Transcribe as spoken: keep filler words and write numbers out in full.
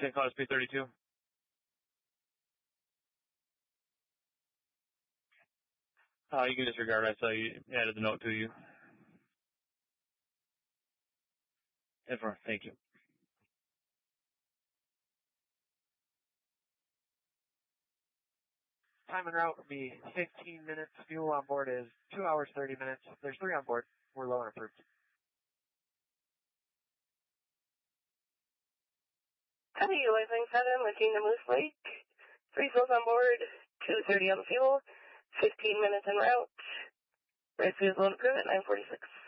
Saint Cloud Speed thirty-two. Uh, you can disregard. I saw you added the note to you. Ever, thank you. Time en route will be fifteen minutes. Fuel on board is two hours, thirty minutes. There's three on board. We're low and approved. Heavy utilizing seven, looking to Moose Lake. Three fills on board, two thirty on the fuel, fifteen minutes en route. Red fuel load approved at nine forty-six.